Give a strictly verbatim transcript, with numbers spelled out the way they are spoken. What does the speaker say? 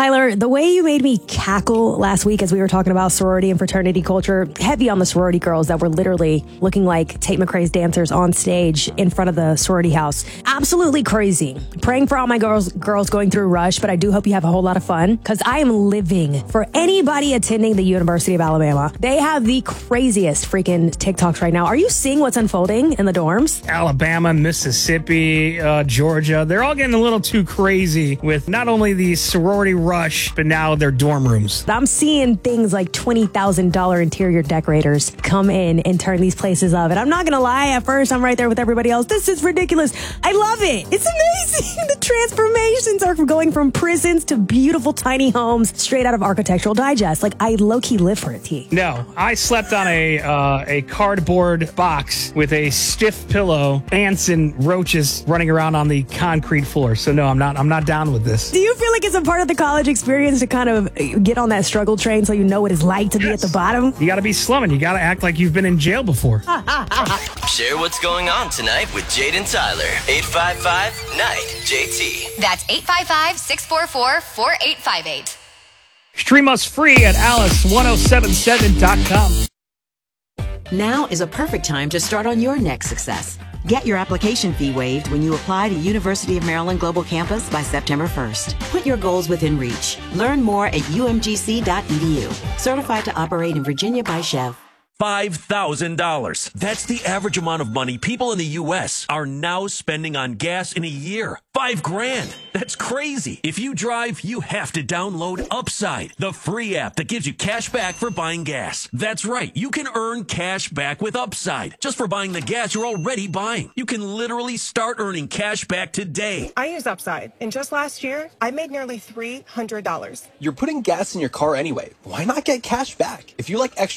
Tyler, the way you made me cackle last week as we were talking about sorority and fraternity culture, heavy on the sorority girls that were literally looking like Tate McRae's dancers on stage in front of the sorority house. Absolutely crazy. Praying for all my girls girls going through Rush, but I do hope you have a whole lot of fun because I am living for anybody attending the University of Alabama. They have the craziest freaking TikToks right now. Are you seeing what's unfolding in the dorms? Alabama, Mississippi, uh, Georgia, they're all getting a little too crazy with not only the sorority rush, but now their dorm rooms. I'm seeing things like twenty thousand dollars interior decorators come in and turn these places up. And I'm not going to lie, at first I'm right there with everybody else. This is ridiculous. I love it. It's amazing. The transformations are going from prisons to beautiful tiny homes straight out of Architectural Digest. Like, I low-key live for it, T. No, I slept on a uh, a cardboard box with a stiff pillow, ants and roaches running around on the concrete floor. So no, I'm not I'm not down with this. Do you feel like it's a part of the college experience to kind of get on that struggle train so you know what it's like to yes. be at the bottom? You got to be slumming. You got to act like you've been in jail before. Share what's going on tonight with Jade and Tyler. eight five five, N I G H J T. That's eight five five, six four four, four eight five eight. Stream us free at alice ten seventy-seven dot com. Now is a perfect time to start on your next success. Get your application fee waived when you apply to University of Maryland Global Campus by September first. Put your goals within reach. Learn more at U M G C dot E D U. Certified to operate in Virginia by Chev. five thousand dollars. That's the average amount of money people in the U S are now spending on gas in a year. Five grand. That's crazy. If you drive, you have to download Upside, the free app that gives you cash back for buying gas. That's right. You can earn cash back with Upside just for buying the gas you're already buying. You can literally start earning cash back today. I use Upside, and just last year, I made nearly three hundred dollars. You're putting gas in your car anyway. Why not get cash back? If you like extra